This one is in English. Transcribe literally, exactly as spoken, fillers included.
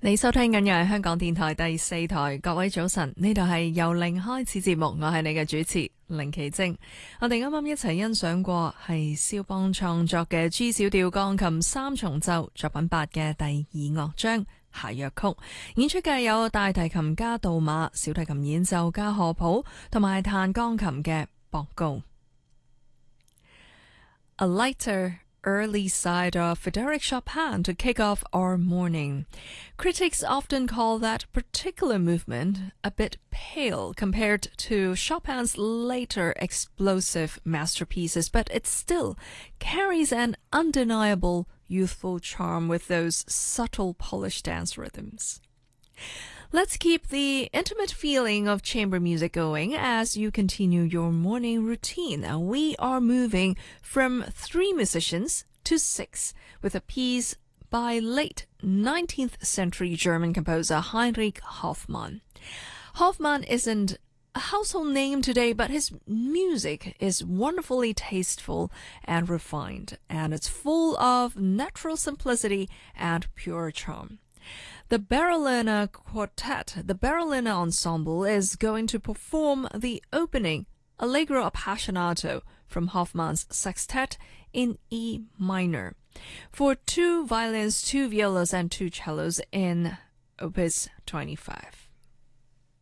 你收聽緊嘅係香港電台第四台，各位早晨，呢度係由零開始節目，我係你嘅主持凌奇晶。我哋啱啱一齊欣賞過係肖邦創作嘅 G 小調鋼琴三重奏作品八嘅第二樂章諧謔曲，演出嘅有大提琴家杜馬、小提琴演奏家荷普同埋彈鋼琴嘅博高。A lighter early side of Frédéric Chopin to kick off our morning. Critics often call that particular movement a bit pale compared to Chopin's later explosive masterpieces, but it still carries an undeniable youthful charm with those subtle polished dance rhythms. Let's keep the intimate feeling of chamber music going as you continue your morning routine. Now we are moving from three musicians to six with a piece by late nineteenth century German composer Heinrich Hoffmann. Hoffmann isn't a household name today, but his music is wonderfully tasteful and refined, and it's full of natural simplicity and pure charm. The Berliner Quartet, the Berliner Ensemble, is going to perform the opening Allegro Appassionato from Hoffmann's Sextet in E minor for two violins, two violas, and two cellos in Opus twenty-five.